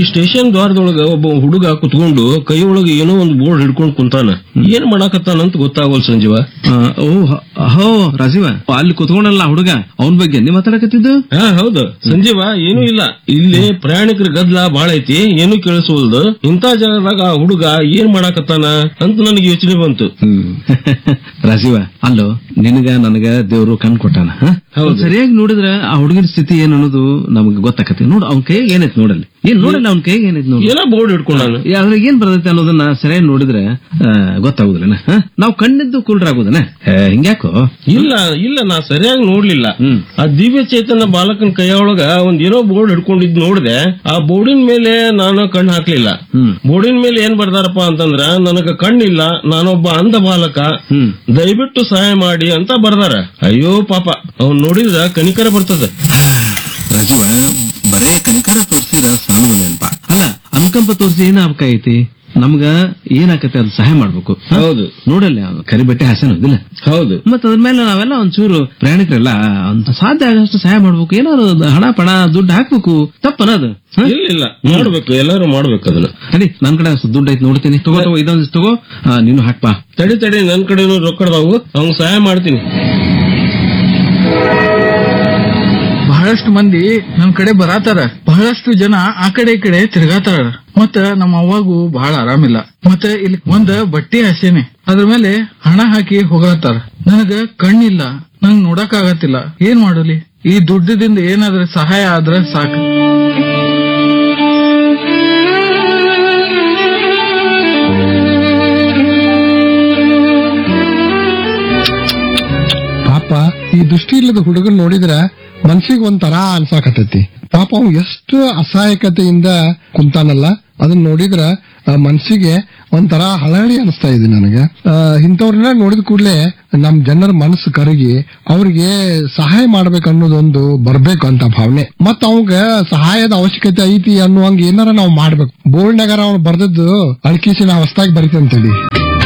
Station ದ್ವಾರದೊಳಗ ಒಬ್ಬ ಹುಡುಗ ಕುತ್ಕೊಂಡು ಕೈ ಒಳಗೆ ಏನೋ ಒಂದು ಬೋರ್ಡ್ ಹಿಡ್ಕೊಂಡ್ ಕುಂತಾನ. ಏನ್ ಮಾಡಾಕತ್ತಾನಂತ ಗೊತ್ತಾಗೋಲ್ ಸಂಜೀವ. ಹೋ ರಾಜೀವ, ಅಲ್ಲಿ ಕುತ್ಕೊಂಡಲ್ಲ ಹುಡುಗ, ಅವನ್ ಬಗ್ಗೆ ನೀವ್ ಮಾತಾಡಕತ್ತಿದ್ದು? ಹೌದು ಸಂಜೀವ, ಏನೂ ಇಲ್ಲ. ಇಲ್ಲಿ ಪ್ರಯಾಣಿಕರ ಗದ್ಲ ಬಾಳ ಐತಿ, ಏನೂ ಕೇಳಿಸೋಲ್ದು. ಇಂಥ ಜಾಗದಾಗ ಆ ಹುಡುಗ ಏನ್ ಮಾಡಾಕತ್ತಾನ ಅಂತ ನನಗೆ ಯೋಚನೆ ಬಂತು. ರಾಜೀವ, ಅಲ್ಲೋ ನಿನಗ ನನಗ ದೇವ್ರು ಕಣ್ ಕೊಟ್ಟಾನ. ಸರಿಯಾಗಿ ನೋಡಿದ್ರ ಆ ಹುಡುಗನ ಸ್ಥಿತಿ ಏನ್ ಅನ್ನೋದು ನಮ್ಗೆ ಗೊತ್ತಾಕತಿ. ನೋಡು ಅವ್ನ ಕೈಗೆ ಏನೈತಿ ನೋಡಲ್ಲಿ, ಏನ್ ನೋಡಲ್ಲ ಅವ್ನ ಕೈಗೆ ಏನೈತಿ ನೋಡಿ, ಏನೋ ಬೋರ್ಡ್ ಹಿಡ್ಕೊಂಡಾನ. ಅದ್ರಾಗ ಏನ್ ಬರ್ತೈತಿ ಅನ್ನೋದನ್ನ ಸರಿಯಾಗಿ ನೋಡಿದ್ರೆ ಗೊತ್ತಾಗುದಿಲ್ಲ. ನಾವ್ ಕಣ್ಣಿದ್ದು ಕುಲ್ರಾಗುದನ ಹಿಂಗ್ಯಾಕೋ? ಇಲ್ಲ ನಾ ಸರಿಯಾಗಿ ನೋಡ್ಲಿಲ್ಲ. ಆ ದಿವ್ಯ ಚೇತನ ಬಾಲಕನ ಕೈಯೊಳಗ ಒಂದ್ ಏನೋ ಬೋರ್ಡ್ ಹಿಡ್ಕೊಂಡಿದ್ ನೋಡಿದೆ. ಆ ಬೋರ್ಡಿನ ಮೇಲೆ ನಾನು ಕಣ್ಣು ಹಾಕ್ಲಿಲ್ಲ. ಬೋರ್ಡಿನ ಮೇಲೆ ಏನ್ ಬರ್ದಾರಪ್ಪ ಅಂತಂದ್ರ, ನನಗ ಕಣ್ಣಿಲ್ಲ, ನಾನೊಬ್ಬ ಅಂಧ ಬಾಲಕ, ದಯವಿಟ್ಟು ಸಹಾಯ ಮಾಡಿ ಅಂತ ಬರ್ದಾರ. ಅಯ್ಯೋ ಪಾಪ, ಅವ್ನ್ ನೋಡಿದ್ರ ಕನಿಕರ ಬರ್ತದ. ರಾಜೀವ, ಬರೇ ಕನಿಕರ ತೋರಿಸಿದ ಸಾಲುವಲ್ಲ. ಅಲ್ಲ, ಅನುಕಂಪ ತೋರಿಸಿ ಏನಾಗೈತಿ? ನಮ್ಗ ಏನಾಕತಿ ಅದು ಸಹಾಯ ಮಾಡ್ಬೇಕು. ಹೌದು, ನೋಡಲ್ಲ ಕರಿ ಬಟ್ಟೆ ಹಾಸನದಿಲ್ಲ. ಹೌದು, ಮತ್ತ ಅದ್ರ ಮೇಲೆ ನಾವೆಲ್ಲ ಒಂಚೂರು ಪ್ರಯಾಣಿಕರೆಲ್ಲ ಸಾಧ್ಯ ಆಗಷ್ಟು ಸಹಾಯ ಮಾಡ್ಬೇಕು. ಏನಾದ್ರು ಹಣ ಪಣ ದುಡ್ಡು ಹಾಕ್ಬೇಕು. ತಪ್ಪನದು? ಇಲ್ಲ, ಮಾಡ್ಬೇಕು, ಎಲ್ಲಾರು ಮಾಡ್ಬೇಕು ಅದನ್ನ. ತಡಿ, ನನ್ ಕಡೆ ದುಡ್ಡು ಐತಿ ನೋಡ್ತೀನಿ. ತಗೋ ಇದೊಂದು ತಗೋ, ನೀನು ಹಾಕ್ಪಾ. ತಡಿ, ನನ್ ಕಡೆನೂ ರೊಕ್ಕದಾವು, ಅವ್ನ್ ಸಹಾಯ ಮಾಡ್ತೀನಿ. ಬಹಳಷ್ಟು ಮಂದಿ ನನ್ ಕಡೆ ಬರಾತಾರ, ಬಹಳಷ್ಟು ಜನ ಆ ಕಡೆ ಈ ಕಡೆ ತಿರ್ಗಾತಾರ. ಮತ್ತ ನಮ್ಮ ಅವ್ವಾಗೂ ಬಹಳ ಆರಾಮಿಲ್ಲ. ಮತ್ತೆ ಇಲ್ಲಿ ಒಂದ್ ಬಟ್ಟೆ ಹಸೇನೆ, ಅದ್ರ ಮೇಲೆ ಹಣ ಹಾಕಿ ಹೋಗತ್ತಾರ. ನನಗ ಕಣ್ಣಿಲ್ಲ, ನಂಗ್ ನೋಡಕ್ ಆಗತ್ತಿಲ್ಲ. ಏನ್ ಮಾಡಲಿ? ಈ ದುಡ್ಡದಿಂದ ಏನಾದ್ರೆ ಸಹಾಯ ಆದ್ರೆ ಸಾಕು. ಪಾಪ, ಈ ದೃಷ್ಟಿ ಇಲ್ಲದ ಹುಡುಗನ್ ನೋಡಿದ್ರ ಮನ್ಸಿಗೆ ಒಂಥರ ಅನ್ಸಾಕತ್ತೈತಿ. ಪಾಪ ಅವ್ ಎಷ್ಟು ಅಸಹಾಯಕತೆಯಿಂದ ಕುಂತಾನಲ್ಲ, ಅದನ್ನ ನೋಡಿದ್ರ ಮನ್ಸಿಗೆ ಒಂಥರ ಹಳಹಳಿ ಅನಿಸ್ತಾ ಇದೆ ನನಗೆ. ಇಂಥವ್ರನ್ನ ನೋಡಿದ ಕೂಡಲೇ ನಮ್ ಜನರ ಮನಸ್ಸು ಕರಗಿ ಅವ್ರಿಗೆ ಸಹಾಯ ಮಾಡ್ಬೇಕನ್ನೋದೊಂದು ಬರ್ಬೇಕು ಅಂತ ಭಾವನೆ. ಮತ್ತ ಅವಂಗ ಸಹಾಯದ ಅವಶ್ಯಕತೆ ಐತಿ ಅನ್ನುವಂಗ ಏನಾರ ನಾವ್ ಮಾಡ್ಬೇಕು. ಬೋರ್ಡ್ನಾಗಾರ ಅವ್ನು ಬರ್ದದ್ದು ಅಳ್ಕಿಸಿ ನಾ ಹೊಸದಾಗಿ ಬರೀತಂತೇಳಿ.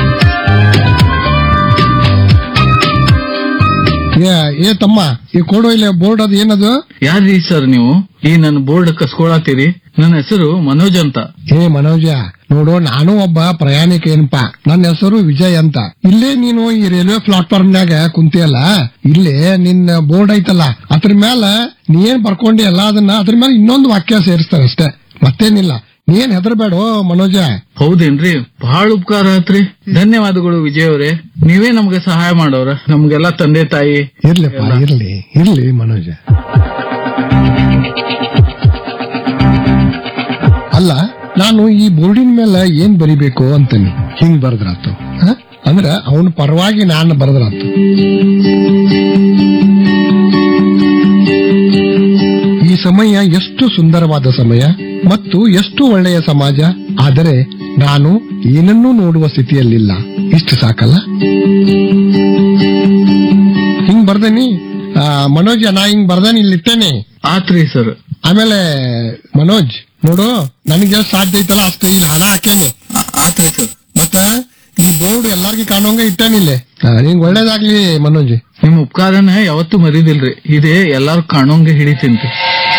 ಏ ತಮ್ಮ, ಈ ಕೊಡೋ ಇಲ್ಲ ಬೋರ್ಡ್, ಅದು ಏನದು? ಯಾರ್ರೀ ಸರ್ ನೀವು ಈ ನನ್ನ ಬೋರ್ಡ್ ಕಸ್ಕೊಳತ್ತೀರಿ? ನನ್ನ ಹೆಸರು ಮನೋಜ್ ಅಂತ. ಮನೋಜ, ನೋಡು, ನಾನು ಒಬ್ಬ ಪ್ರಯಾಣಿಕ ಏನಪ್ಪಾ. ನನ್ನ ಹೆಸರು ವಿಜಯ್ ಅಂತ. ಇಲ್ಲೇ ನೀನು ಈ ರೈಲ್ವೆ ಪ್ಲಾಟ್ಫಾರ್ಮ್ನಾಗ ಕುಂತಿಯಲ್ಲ, ಇಲ್ಲೇ ನಿನ್ನ ಬೋರ್ಡ್ ಐತಲ್ಲ, ಅದ್ರ ಮ್ಯಾಲ ನೀ ಏನ್ ಬರ್ಕೊಂಡಿಯಲ್ಲ ಅದನ್ನ ಅದ್ರ ಮೇಲೆ ಇನ್ನೊಂದು ವಾಕ್ಯ ಸೇರಿಸ್ತಾರೆ ಅಷ್ಟೇ, ಮತ್ತೇನಿಲ್ಲ. ನೀನ್ ಹೆದರ್ಬೇಡ ಮನೋಜ. ಹೌದೇನ್ರಿ? ಬಹಳ ಉಪಕಾರ ಆತ್ರಿ, ಧನ್ಯವಾದಗಳು ವಿಜಯ್ ಅವರೇ. ನೀವೇ ನಮ್ಗೆ ಸಹಾಯ ಮಾಡೋರ, ನಮ್ಗೆಲ್ಲಾ ತಂದೆ ತಾಯಿ. ಇರ್ಲಿಪ್ಪ, ಇರ್ಲಿ ಮನೋಜ. ಅಲ್ಲ, ನಾನು ಈ ಬೋರ್ಡಿನ ಮೇಲೆ ಏನ್ ಬರಿಬೇಕು ಅಂತಾನೆ ಹಿಂಗ್ ಬರ್ದ್ರಾತು. ಅಂದ್ರ ಅವನ ಪರವಾಗಿ ನಾನು ಬರ್ದ್ರಾತು. ಈ ಸಮಯ ಎಷ್ಟು ಸುಂದರವಾದ ಸಮಯ ಮತ್ತು ಎಷ್ಟು ಒಳ್ಳೆಯ ಸಮಾಜ. ಆದರೆ ನಾನು ಏನನ್ನೂ ನೋಡುವ ಸ್ಥಿತಿಯಲ್ಲಿಲ್ಲ. ಇಷ್ಟು ಸಾಕಲ್ಲ? ಹಿಂಗ್ ಬರ್ದೇನಿ ಮನೋಜ್, ನಾ ಹಿಂಗ್ ಬರ್ದೇನಿ, ಇಲ್ಲಿಟ್ಟೇನೆ. ಆತ್ರಿ ಸರ್. ಆಮೇಲೆ ಮನೋಜ್, ನೋಡು, ನನಗೆ ಎಷ್ಟು ಸಾಧ್ಯ ಐತಲ್ಲ ಅಷ್ಟು ಇಲ್ಲಿ ಹಣ ಹಾಕ್ಯಾನೆ. ಆತ್ರಿ ಸರ್. ಮತ್ತ ಈ ಬೋರ್ಡ್ ಎಲ್ಲಾರ್ಗಿ ಕಾಣೋಂಗ ಇಟ್ಟಾನಿಲ್ಲ. ನಿಂಗ್ ಒಳ್ಳೇದಾಗ್ಲಿ ಮನೋಜ್. ನಿಮ್ ಉಪಕಾರನ ಯಾವತ್ತೂ ಮರಿದಿಲ್ರಿ. ಇದೇ ಎಲ್ಲಾರು ಕಾಣೋಂಗೆ ಹಿಡಿತೀನಿ.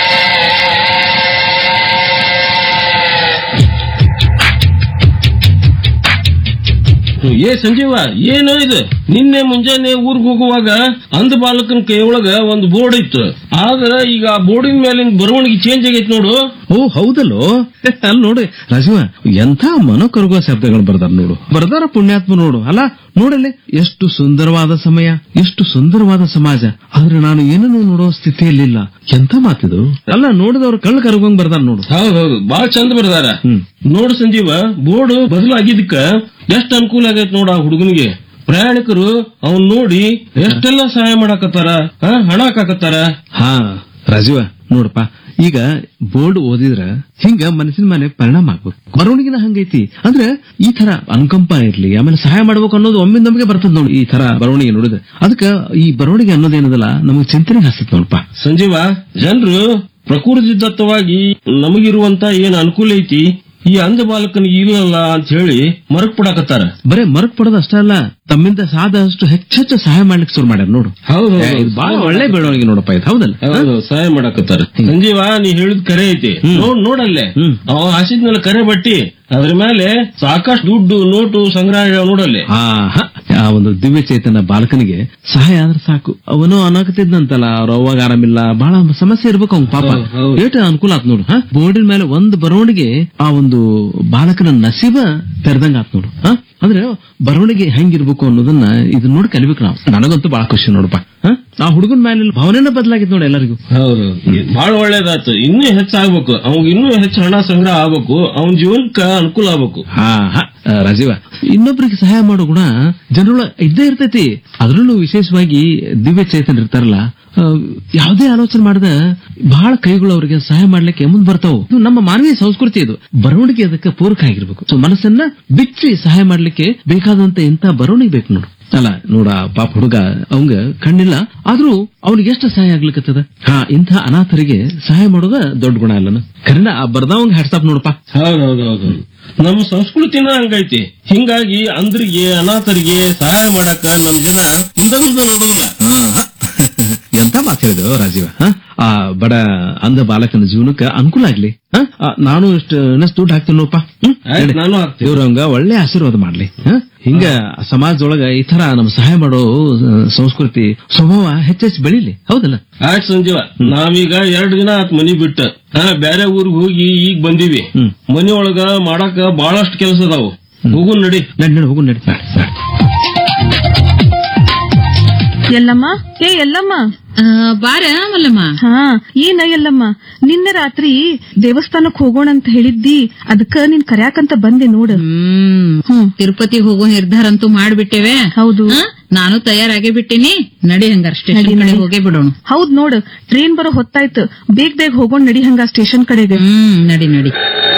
ಸಂಜೀವ, ಏನೋ ಇದು? ನಿನ್ನೆ ಮುಂಜಾನೆ ಊರ್ಗ್ ಹೋಗುವಾಗ ಅಂಧ ಬಾಲಕನ ಕೈಯೊಳಗ ಒಂದು ಬೋರ್ಡ್ ಇತ್ತು. ಆದ್ರ ಈಗ ಆ ಬೋರ್ಡಿನ ಮೇಲಿನ ಬರವಣಿಗೆ ಚೇಂಜ್ ಆಗೈತಿ ನೋಡು. ಓ ಹೌದಲ್ಲೋ, ಅಲ್ಲಿ ನೋಡಿ ರಾಜೀವ, ಎಂಥ ಮನೋಕರುಗುವ ಶಬ್ದಗಳು ಬರ್ದಾರ ನೋಡು. ಬರ್ದಾರ ಪುಣ್ಯಾತ್ಮ ನೋಡು. ಅಲ್ಲ ನೋಡಲ್ಲಿ, ಎಷ್ಟು ಸುಂದರವಾದ ಸಮಯ, ಎಷ್ಟು ಸುಂದರವಾದ ಸಮಾಜ. ಆದ್ರೆ ನಾನು ಏನನ್ನು ನೋಡೋ ಸ್ಥಿತಿಯಲ್ಲಿಲ್ಲ. ಎಂಥ ಮಾತಿದು? ಅಲ್ಲ, ನೋಡಿದವ್ರು ಕಳ್ಳ ಕರಗೋಂಗ್ ಬರ್ದಾರ ನೋಡು. ಹೌದೌದು, ಬಾಳ ಚಂದ ಬರ್ದಾರ. ನೋಡು ಸಂಜೀವ, ಬೋರ್ಡ್ ಬದಲಾಗಿದ್ದಕ್ಕ ಎಷ್ಟ್ ಅನುಕೂಲ ಆಗೈತ್ ನೋಡ ಆ ಹುಡುಗನಿಗೆ. ಪ್ರಯಾಣಿಕರು ಅವ್ನ್ ನೋಡಿ ಎಷ್ಟೆಲ್ಲ ಸಹಾಯ ಮಾಡಾಕತ್ತಾರ, ಹಣ ಹಾಕಾಕತ್ತಾರ. ಹಾ ರಾಜೀವ, ನೋಡಪ್ಪ, ಈಗ ಬೋರ್ಡ್ ಓದಿದ್ರ ಹಿಂಗ ಮನಸ್ಸಿನ ಮೇಲೆ ಪರಿಣಾಮ ಆಗ್ಬೇಕು. ಬರವಣಿಗೆನ ಹಂಗೈತಿ. ಅಂದ್ರೆ ಈ ತರ ಅನುಕಂಪ ಇರ್ಲಿ, ಆಮೇಲೆ ಸಹಾಯ ಮಾಡ್ಬೇಕು ಅನ್ನೋದು ಒಮ್ಮೆ ನಮಗೆ ಬರ್ತದ ನೋಡಿ. ಈ ತರ ಬರವಣಿಗೆ ನೋಡಿದ್ರೆ ಅದಕ್ಕ ಈ ಬರವಣಿಗೆ ಅನ್ನೋದೇನದಲ್ಲ ನಮಗೆ ಚಿಂತನೆ ಹಸ್ತತ್ ನೋಡಪ್ಪ. ಸಂಜೀವ, ಜನರು ಪ್ರಕೃತಿ ದತ್ತವಾಗಿ ನಮಗಿರುವಂತ ಏನ್ ಅನುಕೂಲ ಐತಿ ಈ ಅಂಧ ಬಾಲಕನಿಗೆ ಇಲ್ಲಲ್ಲ ಅಂತ ಹೇಳಿ ಮರಕ್ ಪಡಾಕತ್ತಾರ. ಬರೇ ಮರಕ್ ಪಡೋದು ಅಷ್ಟೇ ಅಲ್ಲ, ತಮ್ಮಿಂದ ಸಾದಷ್ಟು ಹೆಚ್ಚೆಚ್ಚು ಸಹಾಯ ಮಾಡ್ಲಿಕ್ಕೆ ಶುರು ಮಾಡ್ಯಾರ ನೋಡು. ಹೌದು ಇದು ಬಹಳ ಒಳ್ಳೆ ಬೆಳವಣಿಗೆ ನೋಡಪ್ಪ ಇದು. ಹೌದಲ್ಲ? ಹೌದು, ಸಹಾಯ ಮಾಡಾಕತ್ತಾರ. ಸಂಜೀವ, ನೀ ಹೇಳಿದ್ ಕರೆ ಐತಿ. ನೋಡಲ್ಲೇ ಅವ ಹಾಸಿದ್ಮೇಲೆ ಕರೆ ಬಟ್ಟಿ ಅದ್ರ ಮೇಲೆ ಸಾಕಷ್ಟು ದುಡ್ಡು ನೋಟು ಸಂಗ್ರಹ ನೋಡಲ್ಲೇ. ಆ ಒಂದು ದಿವ್ಯ ಚೇತನ ಬಾಲಕನಿಗೆ ಸಹಾಯ ಆದ್ರೆ ಸಾಕು. ಅವನು ಅನಾಗತಿದ್ನಂತಲ್ಲ, ಅವ್ರ ಅವಾಗ ಆರಾಮಿಲ್ಲ, ಬಹಳ ಸಮಸ್ಯೆ ಇರ್ಬೇಕು ಅವ್ನ ಪಾಪ. ಏಟ ಅನುಕೂಲ ಆತ್ ನೋಡು. ಬೋರ್ಡಿನ ಮೇಲೆ ಒಂದು ಬರವಣಿಗೆ ಆ ಒಂದು ಬಾಲಕನ ನಸೀಬ ತೆರೆದಂಗ ಆತ್ ನೋಡು. ಅಂದ್ರೆ ಬರವಣಿಗೆ ಹೆಂಗಿರ್ಬೇಕು ಅನ್ನೋದನ್ನ ಇದನ್ನ ನೋಡಿ ಕಲಿಬೇಕು ನಾವು. ನನಗಂತೂ ಬಹಳ ಖುಷಿ ನೋಡಪ್ಪ. ಆ ಹುಡುಗನ ಮೇಲೆ ಭಾವನೆನ ಬದಲಾಗಿದ್ ನೋಡಿ ಎಲ್ಲರಿಗೂ. ಹೌದು, ಬಹಳ ಒಳ್ಳೇದಾಯ್ತು. ಇನ್ನೂ ಹೆಚ್ಚಾಗ್ಬೇಕು, ಅವಾಗ ಇನ್ನೂ ಹೆಚ್ಚು ಹಣ ಸಂಗ್ರಹ ಆಗ್ಬೇಕು, ಅವನ ಜೀವನಕ್ಕೆ ಅನುಕೂಲ ಆಗ್ಬೇಕು. ರಾಜೀವ, ಇನ್ನೊಬ್ರಿಗೆ ಸಹಾಯ ಮಾಡೋ ಗುಣ ಜನರೊಳ ಇದ್ದೇ ಇರ್ತೈತಿ. ಅದ್ರಲ್ಲೂ ವಿಶೇಷವಾಗಿ ದಿವ್ಯ ಚೇತನ ಇರ್ತಾರಲ್ಲ, ಯಾವುದೇ ಆಲೋಚನೆ ಮಾಡದ ಬಹಳ ಕೈಗಳು ಅವರಿಗೆ ಸಹಾಯ ಮಾಡ್ಲಿಕ್ಕೆ ಮುಂದ್ ಬರ್ತಾವು. ನಮ್ಮ ಮಾನವೀಯ ಸಂಸ್ಕೃತಿ ಇದು. ಬರವಣಿಗೆ ಅದಕ್ಕೆ ಪೂರಕ ಆಗಿರ್ಬೇಕು. ಸೊ ಮನಸ್ಸನ್ನ ಬಿಚ್ಚಿ ಸಹಾಯ ಮಾಡ್ಲಿಕ್ಕೆ ಬೇಕಾದಂತ ಇಂತ ಬರವಣಿಗೆ ಬೇಕು ನೋಡು. ಅಲ್ಲ ನೋಡ, ಪಾಪ ಹುಡುಗ ಅವಂಗ ಕಣ್ಣಿಲ್ಲ, ಆದ್ರೂ ಅವ್ನಿಗೆ ಎಷ್ಟು ಸಹಾಯ ಆಗ್ಲಿಕ್ಕತ್ತದ. ಇಂಥ ಅನಾಥರಿಗೆ ಸಹಾಯ ಮಾಡೋದ ದೊಡ್ಡ ಗುಣ ಅಲ್ಲನ. ಕರೆನ ಆ ಬರ್ದವಂಗ ಹ್ಯಾಟ್ಸಾಪ್ ನೋಡಪ್ಪ. ಹೌದೌದೌದು, ನಮ್ಮ ಸಂಸ್ಕೃತಿನ ಹಂಗೈತಿ. ಹಿಂಗಾಗಿ ಅಂದ್ರಿಗೆ ಅನಾಥರಿಗೆ ಸಹಾಯ ಮಾಡಕ ನಮ್ ಜನ ಹಿಂದೆ ಮುಂದೆ ನೋಡೋಲ್ಲ. ಎಂತ ಮಾತು ಹೇಳಿದ ರಾಜೀವ. ಆ ಬಡ ಅಂಧ ಬಾಲಕನ ಜೀವನಕ್ಕೆ ಅನುಕೂಲ ಆಗ್ಲಿ. ನಾನು ಇನ್ನಷ್ಟು ದುಡ್ಡು ಹಾಕ್ತೀನಿ ನೋಡಪ್ಪ. ನಾನು ಹಾಕ್ತೀನಿ. ಇವ್ರಂಗ ಒಳ್ಳೆ ಆಶೀರ್ವಾದ ಮಾಡ್ಲಿ. ಹಿಂಗ ಸಮಾಜದೊಳಗ ಈ ತರ ನಮ್ ಸಹಾಯ ಮಾಡೋ ಸಂಸ್ಕೃತಿ ಸ್ವಭಾವ ಹೆಚ್ಚೆಚ್ಚು ಬೆಳಿಲಿ. ಹೌದಲ್ಲ? ಆಯ್ತು ಸಂಜೀವ, ನಾವೀಗ 2 ದಿನ ಆತ್ ಮನಿ ಬಿಟ್ಟ ಬ್ಯಾರೆ ಊರಿಗೆ ಹೋಗಿ ಈಗ ಬಂದೀವಿ. ಮನಿ ಒಳಗ ಮಾಡಾಕ ಬಹಳಷ್ಟು ಕೆಲಸ ಅದಾವು. ಹೋಗುನ್ ನಡಿ. ಹೋಗು ನಡಿ. ಎಲ್ಲಮ್ಮ, ಎಲ್ಲಮ್ಮ ಬಾರ ಮಲ್ಲಮ್ಮ. ಏನ ಎಲ್ಲಮ್ಮ, ನಿನ್ನೆ ರಾತ್ರಿ ದೇವಸ್ಥಾನಕ್ ಹೋಗೋಣ ಅಂತ ಹೇಳಿದ್ದಿ, ಅದಕ್ಕ ನೀನ್ ಕರ್ಯಾಕಂತ ಬಂದೆ ನೋಡು. ತಿರುಪತಿ ಹೋಗೋ ನಿರ್ಧಾರ ಅಂತೂ ಮಾಡ್ಬಿಟ್ಟೇವೆ. ಹೌದು, ನಾನು ತಯಾರಾಗೇ ಬಿಟ್ಟೇನಿ. ನಡಿ ಹಂಗಾರ ಸ್ಟೇಷನ್ ಕಡೆ ಹೋಗೇ ಬಿಡೋಣ. ಹೌದ್ ನೋಡು, ಟ್ರೈನ್ ಬರೋ ಹೊತ್ತಾಯ್ತು. ಬೇಗ ಹೋಗೋಣ, ನಡಿ ಹಂಗ ಸ್ಟೇಷನ್ ಕಡೆಗೆ. ನಡಿ ನಡಿ.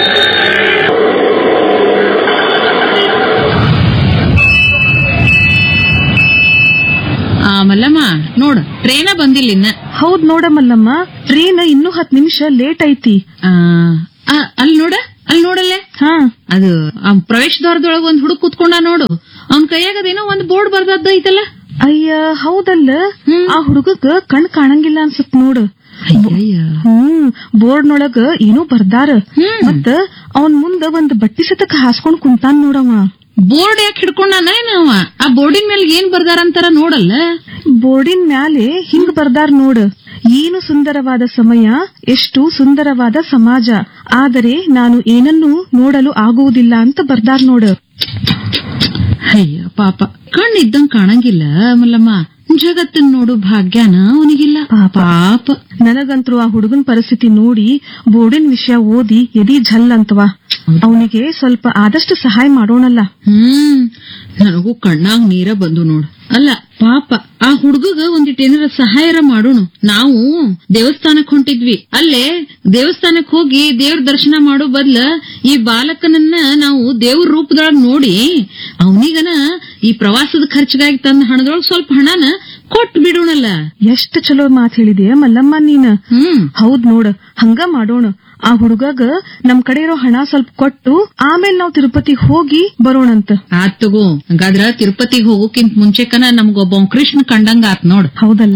ಮಲ್ಲಮ್ಮ ನೋಡ್, ಟ್ರೈನ ಬಂದಿಲ್ಲ ಇನ್ನ. ಹೌದ್ ನೋಡಮಲ್ಲಮ್ಮ, ಟ್ರೈನ್ ಇನ್ನೂ 10 ನಿಮಿಷ ಲೇಟ್ ಐತಿ. ಅಲ್ಲಿ ನೋಡಲ್ಲೇ, ಅದು ಪ್ರವೇಶದ್ವಾರದೊಳಗ ಒಂದ್ ಹುಡುಗ ಕೂತ್ಕೊಂಡ ನೋಡು. ಅವ್ನ್ ಕೈಯಾಗದೇನೋ ಒಂದ್ ಬೋರ್ಡ್ ಬರ್ದದ್ದ ಐತಲ್ಲ. ಅಯ್ಯ ಹೌದಲ್ಲ, ಆ ಹುಡುಗಗ ಕಣ್ ಕಾಣಂಗಿಲ್ಲ ಅನ್ಸತ್ ನೋಡು. ಬೋರ್ಡ್ನೊಳಗ ಏನೋ ಬರ್ದಾರ. ಮತ್ತ ಅವನ್ ಮುಂದ ಒಂದ್ ಬಟ್ಟಿ ಸತಕ್ ಹಾಸ್ಕೊಂಡ್ ಕುಂತಾನ್ ನೋಡವ. ಬೋರ್ಡ್ ಯಾಕೆ ಹಿಡ್ಕೊಂಡಾನ ನಾವ? ಆ ಬೋರ್ಡಿನ ಮೇಲೆ ಏನ್ ಬರ್ದಾರಂತಾರ ನೋಡಲ್ಲ. ಬೋರ್ಡಿನ ಮ್ಯಾಲೆ ಹಿಂಗ್ ಬರ್ದಾರ್ ನೋಡು. ಏನು ಸುಂದರವಾದ ಸಮಯ, ಎಷ್ಟು ಸುಂದರವಾದ ಸಮಾಜ, ಆದರೆ ನಾನು ಏನನ್ನೂ ನೋಡಲು ಆಗುವುದಿಲ್ಲ ಅಂತ ಬರ್ದಾರ್ ನೋಡು. ಅಯ್ಯ ಪಾಪ, ಕಣ್ಣಿದ್ದಂಗ್ ಕಾಣಂಗಿಲ್ಲ ಮಲ್ಲಮ್ಮ. ಜಗತ್ತನ್ ನೋಡು ಭಾಗ್ಯನ ಅವನಿಗಿಲ್ಲ ಪಾಪ. ನನಗಂತರೂ ಆ ಹುಡುಗನ್ ಪರಿಸ್ಥಿತಿ ನೋಡಿ ಬೋರ್ಡಿನ ವಿಷಯ ಓದಿ ಎದಿ ಝಲ್ ಅಂತವಾ. ಅವನಿಗೆ ಸ್ವಲ್ಪ ಆದಷ್ಟು ಸಹಾಯ ಮಾಡೋಣಲ್ಲ. ನನಗೂ ಕಣ್ಣಾಗ್ ನೀರ ಬಂದು ನೋಡು. ಅಲ್ಲ ಪಾಪ, ಆ ಹುಡುಗಗ ಒಂದಿಟ್ಟೇನಾರ ಸಹಾಯರ ಮಾಡೋಣ. ನಾವು ದೇವಸ್ಥಾನಕ್ ಹೊಂಟಿದ್ವಿ. ಅಲ್ಲೇ ದೇವಸ್ಥಾನಕ್ ಹೋಗಿ ದೇವ್ರ ದರ್ಶನ ಮಾಡೋ ಬದ್ಲ ಈ ಬಾಲಕನನ್ನ ನಾವು ದೇವ್ರ ರೂಪದೊಳಗ್ ನೋಡಿ ಅವನಿಗನ ಈ ಪ್ರವಾಸದ ಖರ್ಚಿಗಾಗಿ ತಂದ ಹಣದೊಳಗ್ ಸ್ವಲ್ಪ ಹಣನ ಕೊಟ್ಟು ಬಿಡೋಣಲ್ಲ. ಎಷ್ಟು ಚಲೋ ಮಾತ್ ಹೇಳಿದೆಯ ಮಲ್ಲಮ್ಮ ನೀನ. ಹೌದ್ ನೋಡ, ಹಂಗ ಮಾಡೋಣ. ಆ ಹುಡುಗಗ ನಮ್ ಕಡೆ ಇರೋ ಹಣ ಸ್ವಲ್ಪ ಕೊಟ್ಟು ಆಮೇಲೆ ನಾವು ತಿರುಪತಿಗೆ ಹೋಗಿ ಬರೋಣಂತ. ಆತ್ ತಗೋ. ಹಂಗಾದ್ರ ತಿರುಪತಿಗೆ ಹೋಗೋಕ್ಕಿಂತ ಮುಂಚೆಕನ ನಮ್ಗೊಬ್ಬ ಕೃಷ್ಣ ಕಂಡಂಗ ಆತ್ ನೋಡ್. ಹೌದಲ್ಲ?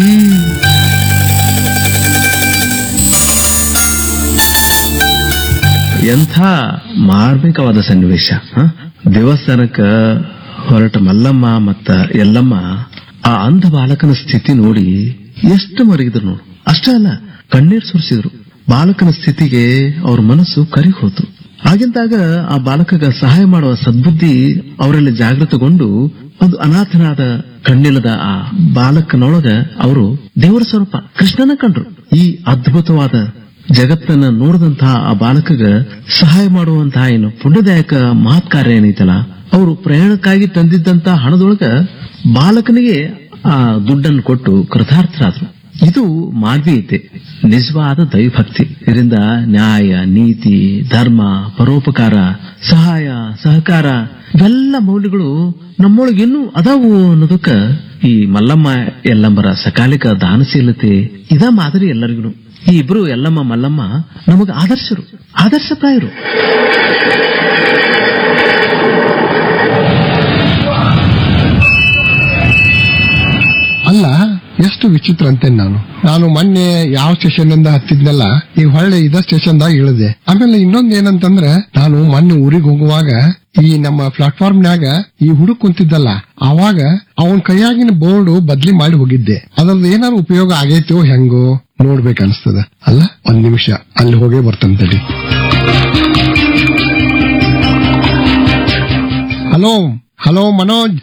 ಎಂಥ ಮಾರ್ಮಿಕವಾದ ಸನ್ನಿವೇಶ. ದೇವಸ್ಥಾನಕ್ಕ ಹೊರಟ ಮಲ್ಲಮ್ಮ ಮತ್ತ ಎಲ್ಲಮ್ಮ ಆ ಅಂಧ ಬಾಲಕನ ಸ್ಥಿತಿ ನೋಡಿ ಎಷ್ಟು ಮರಗಿದ್ರು ನೋಡು. ಅಷ್ಟೇ ಅಲ್ಲ, ಕಣ್ಣೀರ್ ಸುರಿಸಿದ್ರು. ಬಾಲಕನ ಸ್ಥಿತಿಗೆ ಅವ್ರ ಮನಸ್ಸು ಕರಿ ಹೋತು. ಹಾಗಿದ್ದಾಗ ಆ ಬಾಲಕಗ ಸಹಾಯ ಮಾಡುವ ಸದ್ಬುದ್ಧಿ ಅವರಲ್ಲಿ ಜಾಗೃತಗೊಂಡು ಒಂದು ಅನಾಥನಾದ ಕಣ್ಣಿಲ್ಲದ ಆ ಬಾಲಕನೊಳಗ ಅವರು ದೇವರ ಸ್ವರೂಪ ಕೃಷ್ಣನ ಕಂಡ್ರು. ಈ ಅದ್ಭುತವಾದ ಜಗತ್ತನ್ನ ನೋಡಿದಂತಹ ಆ ಬಾಲಕಗ ಸಹಾಯ ಮಾಡುವಂತಹ ಏನು ಪುಣ್ಯದಾಯಕ ಮಹತ್ ಕಾರ್ಯ ಏನೈತಲ್ಲ, ಅವರು ಪ್ರಯಾಣಕ್ಕಾಗಿ ತಂದಿದ್ದಂತಹ ಹಣದೊಳಗ ಬಾಲಕನಿಗೆ ಆ ದುಡ್ಡನ್ನು ಕೊಟ್ಟು ಕೃತಾರ್ಥರಾದ್ರು. ಇದು ಮಾನವೀಯತೆ, ನಿಜವಾದ ದೈವಭಕ್ತಿ. ಇದರಿಂದ ನ್ಯಾಯ, ನೀತಿ, ಧರ್ಮ, ಪರೋಪಕಾರ, ಸಹಾಯ, ಸಹಕಾರ ಇವೆಲ್ಲ ಮೌಲ್ಯಗಳು ನಮ್ಮೊಳಗಿನ್ನೂ ಅದಾವು ಅನ್ನೋದಕ್ಕ ಈ ಮಲ್ಲಮ್ಮ ಎಲ್ಲಮ್ಮರ ಸಕಾಲಿಕ ದಾನಶೀಲತೆ ಇದ ಮಾದರಿ ಎಲ್ಲರಿಗೂ. ಈ ಇಬ್ರು ಎಲ್ಲಮ್ಮ ಮಲ್ಲಮ್ಮ ನಮಗ ಆದರ್ಶರು. ಆದರ್ಶಪ್ರಾಯರು. ಅಲ್ಲ, ಎಷ್ಟು ವಿಚಿತ್ರ ಅಂತೇನೆ ನಾನು ಮೊನ್ನೆ ಯಾವ ಸ್ಟೇಷನ್ ಇಂದ ಹತ್ತಿದ್ನಲ್ಲ, ಈಗ ಹೊಳ್ಳೆ ಇದ ಸ್ಟೇಷನ್ ದಾಗ ಇಳಿದೆ. ಆಮೇಲೆ ಇನ್ನೊಂದ್ ಏನಂತಂದ್ರೆ, ನಾನು ಮೊನ್ನೆ ಊರಿಗೆ ಹೋಗುವಾಗ ಈ ನಮ್ಮ ಪ್ಲಾಟ್ಫಾರ್ಮ್ ನಾಗ ಈ ಹುಡುಗ ಕುಂತಿದ್ದಲ್ಲ, ಅವಾಗ ಅವನ್ ಕೈಯಾಗಿನ ಬೋರ್ಡ್ ಬದ್ಲಿ ಮಾಡಿ ಹೋಗಿದ್ದೆ. ಅದ್ರದ್ದು ಏನಾದ್ರು ಉಪಯೋಗ ಆಗೈತೋ ಹೆಂಗೋ ನೋಡ್ಬೇಕನ್ಸ್ತದ. ಅಲ್ಲ, ಒಂದ್ ನಿಮಿಷ ಅಲ್ಲಿ ಹೋಗೇ ಬರ್ತಂತಡಿ. ಹಲೋ ಮನೋಜ್.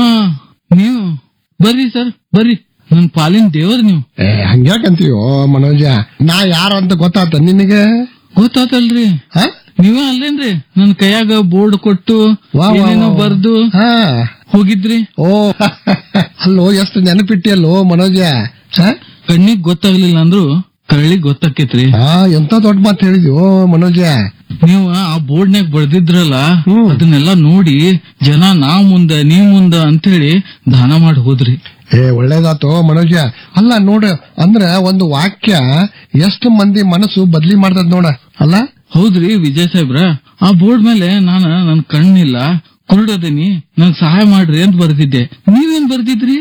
ನೀವು ಬರ್ರಿ ಸರ್, ಬರ್ರಿ. ನನ್ ಪಾಲಿನ ದೇವ್ರ ನೀವು. ಹಂಗ್ಯಾಕಂತೀಯೋ ಮನೋಜ, ನಾ ಯಾರು ಅಂತ ಗೊತ್ತಾತ ನಿನಗೆ? ಗೊತ್ತಾತಲ್ರಿ, ನೀವೇ ಅಲ್ಲೇನ್ರಿ ನನ್ ಕೈಯಾಗ ಬೋರ್ಡ್ ಕೊಟ್ಟು ಏನೇನೋ ಬರ್ದು ಹೋಗಿದ್ರಿ. ಓ ಅಲ್ಲೋ, ಎಷ್ಟು ನೆನಪಿಟ್ಟಿಯಲ್ಲೋ ಮನೋಜ. ಕಣ್ಣಿಗ್ ಗೊತ್ತಾಗ್ಲಿಲ್ಲ ಅಂದ್ರು ಕರಳಿಗ್ ಗೊತ್ತಾಕೇತ್ರಿ. ಎಂತ ದೊಡ್ಡ ಮಾತು ಹೇಳಿದ್ಯೋ ಮನೋಜ. ನೀವು ಆ ಬೋರ್ಡ್ನಾಗ ಬರ್ದಿದ್ರಲ್ಲ, ಅದನ್ನೆಲ್ಲ ನೋಡಿ ಜನ ನಾ ಮುಂದ ನೀವ್ ಮುಂದ ಅಂತೇಳಿ ದಾನ ಮಾಡಿ ಹೋದ್ರಿ. ಒಳ್ಳೇದಾತೋ ಮನೋಜ. ಅಲ್ಲ ನೋಡ, ಅಂದ್ರ ಒಂದು ವಾಕ್ಯ ಎಷ್ಟು ಮಂದಿ ಮನಸ್ಸು ಬದ್ಲಿ ಮಾಡ್ತದ ನೋಡ. ಅಲ್ಲ, ಹೌದ್ರಿ ವಿಜಯ್ ಸಾಹೇಬ್ರ. ಆ ಬೋರ್ಡ್ ಮೇಲೆ ನನ್ ಕಣ್ಣಿಲ್ಲ, ಕುರುಡದೀನಿ, ನನ್ ಸಹಾಯ ಮಾಡ್ರಿ ಅಂತ ಬರ್ದಿದ್ದೆ. ನೀವೇನ್ ಬರ್ದಿದ್ರಿ?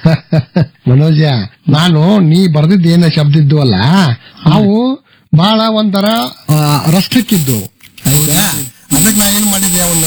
ಮನೋಜ, ನಾನು ನೀ ಬರ್ದಿದ್ದೇನ ಶಬ್ದ ಇದ್ದು ಅಲ್ಲ, ಅವು ಬಹಳ ಒಂಥರ ರಷ್ಟಕ್ಕಿದ್ದು. ಹೌದಾ? ಅದಕ್ಕೆ ನಾ ಏನ್ ಮಾಡಿದ್ದೆ, ಅವನ್ನ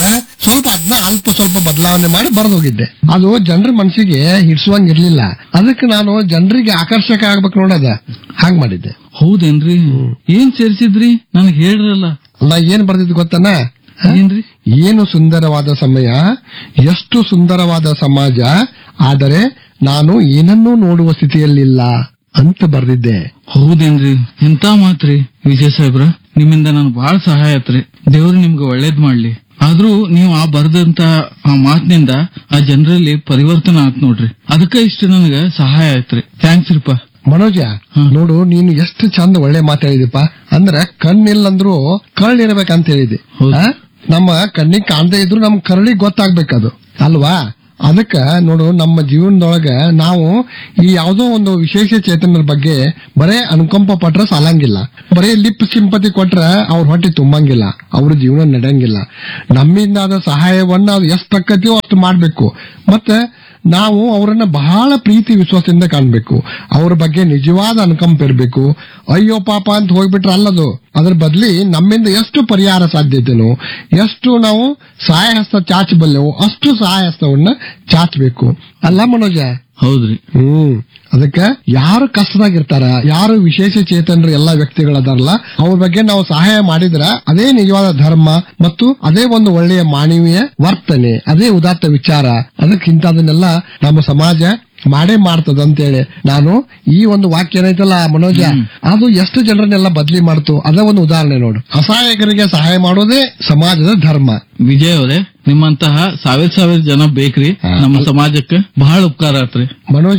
ಸ್ವಲ್ಪ ಬದಲಾವಣೆ ಮಾಡಿ ಬರ್ದೋಗಿದ್ದೆ. ಅದು ಜನರ ಮನಸ್ಸಿಗೆ ಹಿಡ್ಸುವಂಗಿರ್ಲಿಲ್ಲ. ಅದಕ್ಕೆ ನಾನು ಜನರಿಗೆ ಆಕರ್ಷಕ ಆಗ್ಬೇಕು ನೋಡದ, ಹಾಗ್ ಮಾಡಿದ್ದೆ. ಹೌದೇನ್ರಿ? ಏನ್ ಸೇರಿಸಿದ್ರಿ ನನಗೆ ಹೇಳ್ರಲ್ಲ. ನಾ ಏನ್ ಬರ್ದಿದ್ದು ಗೊತ್ತನ? ಏನ್ರಿ? ಏನು ಸುಂದರವಾದ ಸಮಯ, ಎಷ್ಟು ಸುಂದರವಾದ ಸಮಾಜ, ಆದರೆ ನಾನು ಏನನ್ನೂ ನೋಡುವ ಸ್ಥಿತಿಯಲ್ಲಿಲ್ಲ ಅಂತ ಬರ್ದಿದ್ದೆ. ಹೌದೇನ್ರಿ? ಎಂತ ಮಾತ್ರಿ ವಿಜಯ್ ಸಾಹೇಬ್ರ, ನಿಮ್ಮಿಂದ ನನ್ ಬಾಳ ಸಹಾಯ ಆತ್ರಿ. ದೇವ್ರು ನಿಮ್ಗೆ ಒಳ್ಳೇದ್ ಮಾಡ್ಲಿ. ಆದ್ರೂ ನೀವು ಆ ಬರ್ದಂತ ಆ ಮಾತಿನಿಂದ ಆ ಜನರಲ್ಲಿ ಪರಿವರ್ತನೆ ಆತ್ ನೋಡ್ರಿ. ಅದಕ್ಕ ಇಷ್ಟು ನನಗ ಸಹಾಯ ಆಯ್ತ್ರಿ. ಥ್ಯಾಂಕ್ಸ್ ರೀಪ. ಮನೋಜ, ನೋಡು, ನೀನು ಎಷ್ಟು ಚಂದ ಒಳ್ಳೆ ಮಾತಾಡಿದೀಪ. ಅಂದ್ರ ಕಣ್ಣಿಲ್ಲಂದ್ರು ಕಳ್ಳಿರ್ಬೇಕಂತ ಹೇಳಿದೆ. ನಮ್ಮ ಕಣ್ಣಿಗೆ ಕಾಣದೇ ಇದ್ರು ನಮ್ ಕರಳಿಗೆ ಗೊತ್ತಾಗ್ಬೇಕದು, ಅಲ್ವಾ? ಅದಕ್ಕ ನೋಡು, ನಮ್ಮ ಜೀವನದೊಳಗ ನಾವು ಈ ಯಾವ್ದೋ ಒಂದು ವಿಶೇಷ ಚೇತನರ ಬಗ್ಗೆ ಬರೇ ಅನುಕಂಪ ಪಟ್ರ ಸಾಲಂಗಿಲ್ಲ. ಬರೇ ಲಿಪ್ ಸಿಂಪತಿ ಕೊಟ್ರ ಅವ್ರ ಹೊಟ್ಟೆ ತುಂಬಂಗಿಲ್ಲ, ಅವ್ರ ಜೀವನ ನಡೆಯಂಗಿಲ್ಲ. ನಮ್ಮಿಂದ ಆದ ಸಹಾಯವನ್ನ ಅದು ಎಷ್ಟು ತಕ್ಕತಿಯೋ ಅಷ್ಟು ಮಾಡ್ಬೇಕು. ಮತ್ತೆ ನಾವು ಅವರನ್ನ ಬಹಳ ಪ್ರೀತಿ ವಿಶ್ವಾಸದಿಂದ ಕಾಣ್ಬೇಕು. ಅವ್ರ ಬಗ್ಗೆ ನಿಜವಾದ ಅನುಕಂಪ ಇರಬೇಕು. ಅಯ್ಯೋ ಪಾಪ ಅಂತ ಹೋಗ್ಬಿಟ್ರೆ ಅಲ್ಲದು. ಅದ್ರ ಬದ್ಲಿ ನಮ್ಮಿಂದ ಎಷ್ಟು ಪರಿಹಾರ ಸಾಧ್ಯತೆನೋ, ಎಷ್ಟು ನಾವು ಸಹಾಯ ಹಸ್ತ ಚಾಚಬಲ್ಲೆವೋ ಅಷ್ಟು ಸಹಾಯ ಹಸ್ತವನ್ನ ಚಾಚಬೇಕು. ಅಲ್ಲ ಮನೋಜ? ಹೌದ್ರಿ. ಅದಕ್ಕ ಯಾರು ಕಷ್ಟದಾಗಿರ್ತಾರ, ಯಾರು ವಿಶೇಷ ಚೇತನರು ಎಲ್ಲಾ ವ್ಯಕ್ತಿಗಳದಾರಲ್ಲ, ಅವ್ರ ಬಗ್ಗೆ ನಾವು ಸಹಾಯ ಮಾಡಿದ್ರ ಅದೇ ನಿಜವಾದ ಧರ್ಮ ಮತ್ತು ಅದೇ ಒಂದು ಒಳ್ಳೆಯ ಮಾನವೀಯ ವರ್ತನೆ, ಅದೇ ಉದಾತ್ತ ವಿಚಾರ. ಅದಕ್ಕಿಂತದನ್ನೆಲ್ಲ ನಮ್ಮ ಸಮಾಜ ಮಾಡೇ ಮಾಡ್ತದ ಅಂತೇಳಿ ನಾನು ಈ ಒಂದು ವಾಕ್ಯ ಏನೈತಲ್ಲ ಮನೋಜ, ಅದು ಎಷ್ಟು ಜನರನ್ನೆಲ್ಲ ಬದಲಿ ಮಾಡ್ತು. ಅದೇ ಒಂದು ಉದಾಹರಣೆ ನೋಡು. ಅಸಹಾಯಕರಿಗೆ ಸಹಾಯ ಮಾಡೋದೇ ಸಮಾಜದ ಧರ್ಮ. ವಿಜಯ್ ಅವರೇ, ನಿಮ್ಮಂತಹ ಸಾವಿರ ಜನ ಬೇಕ್ರಿ ನಮ್ಮ ಸಮಾಜಕ್ಕೆ. ಬಹಳ ಉಪಕಾರ ಆತ್ರಿ ಮನೋಜ.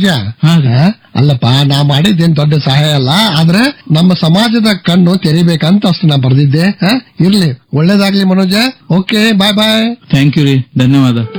ಅಲ್ಲಪ್ಪ, ನಾ ಮಾಡಿದ್ದೇನ್ ದೊಡ್ಡ ಸಹಾಯ ಅಲ್ಲ, ಆದ್ರೆ ನಮ್ಮ ಸಮಾಜದ ಕಣ್ಣು ತೆರಿಬೇಕಂತ ಅಷ್ಟು ನಾ ಬರ್ದಿದ್ದೆ. ಇರ್ಲಿ, ಒಳ್ಳೇದಾಗ್ಲಿ Manoj. Okay, bye bye. Thank you ರೀ, ಧನ್ಯವಾದ.